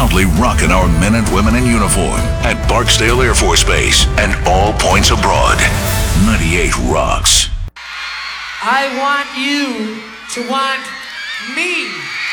proudly rocking our men and women in uniform at Barksdale Air Force Base and all points abroad. 98 rocks. I want you to want me.